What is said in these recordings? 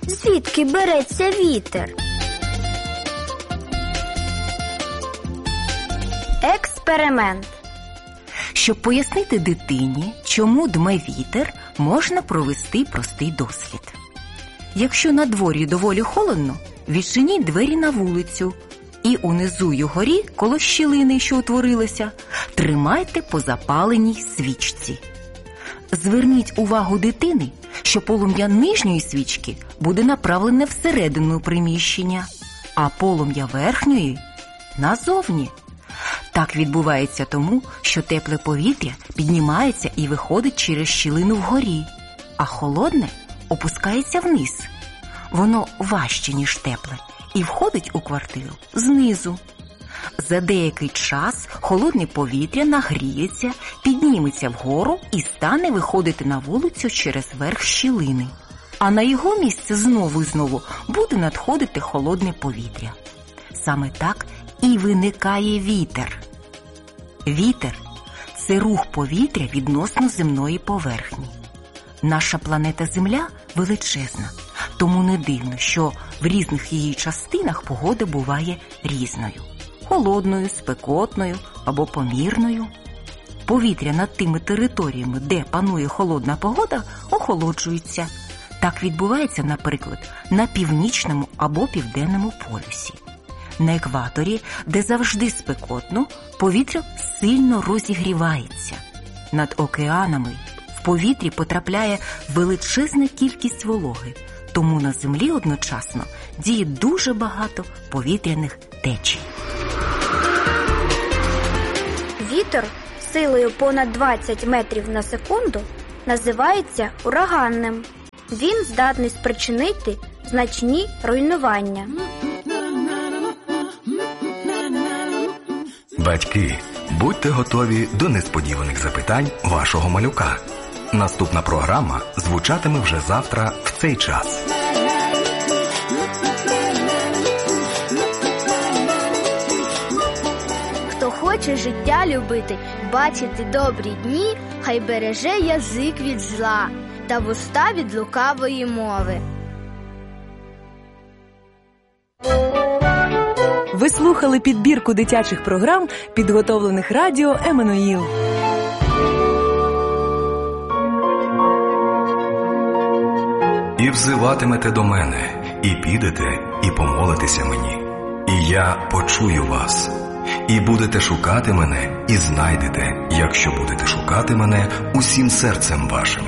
Звідки береться вітер? Експеримент. Щоб пояснити дитині, чому дме вітер, можна провести простий дослід. Якщо на дворі доволі холодно, відчиніть двері на вулицю і унизу й угорі, коло щілини, що утворилася, тримайте по запаленій свічці. Зверніть увагу дитини, що полум'я нижньої свічки буде направлене всередину приміщення, а полум'я верхньої – назовні. Так відбувається тому, що тепле повітря піднімається і виходить через щілину вгорі, а холодне опускається вниз. Воно важче, ніж тепле, і входить у квартиру знизу. За деякий час холодне повітря нагріється, підніметься вгору і стане виходити на вулицю через верх щілини. А на його місце знову і знову буде надходити холодне повітря. Саме так і виникає вітер. Вітер – це рух повітря відносно земної поверхні. Наша планета Земля величезна, тому не дивно, що в різних її частинах погода буває різною. Холодною, спекотною або помірною. Повітря над тими територіями, де панує холодна погода, охолоджується. Так відбувається, наприклад, на північному або південному полюсі. На екваторі, де завжди спекотно, повітря сильно розігрівається. Над океанами в повітрі потрапляє величезна кількість вологи, тому на Землі одночасно діє дуже багато повітряних течій. Вітер силою понад 20 метрів на секунду називається ураганним. Він здатний спричинити значні руйнування. Батьки, будьте готові до несподіваних запитань вашого малюка. Наступна програма звучатиме вже завтра в цей час. Хто хоче життя любити, бачити добрі дні, хай береже язик від зла та вуста від лукавої мови. Ви слухали підбірку дитячих програм, підготовлених радіо «Еммануїл». І взиватимете до мене, і підете, і помолитеся мені. І я почую вас. І будете шукати мене, і знайдете, якщо будете шукати мене усім серцем вашим.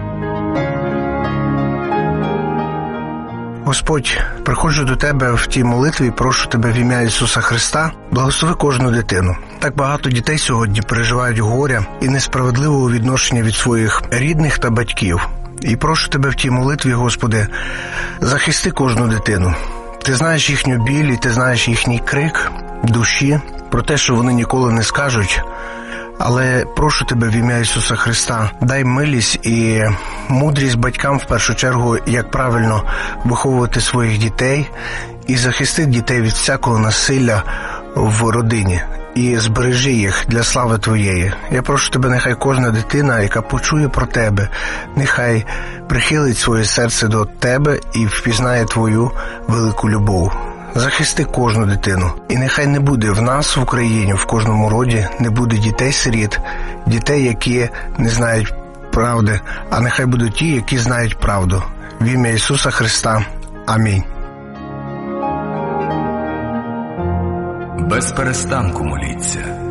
Господь, приходжу до Тебе в тій молитві і прошу Тебе в ім'я Ісуса Христа, благослови кожну дитину. Так багато дітей сьогодні переживають горя і несправедливого відношення від своїх рідних та батьків. І прошу Тебе в тій молитві, Господи, захисти кожну дитину. Ти знаєш їхню біль, і Ти знаєш їхній крик душі про те, що вони ніколи не скажуть. Але прошу Тебе в ім'я Ісуса Христа, дай милість і мудрість батькам в першу чергу, як правильно виховувати своїх дітей і захисти дітей від всякого насилля в родині. І збережи їх для слави Твоєї. Я прошу Тебе, нехай кожна дитина, яка почує про Тебе, нехай прихилить своє серце до Тебе і впізнає Твою велику любов. Захисти кожну дитину. І нехай не буде в нас, в Україні, в кожному роді, не буде дітей-сиріт, дітей, які не знають правди, а нехай будуть ті, які знають правду. В ім'я Ісуса Христа. Амінь. Без перестанку моліться.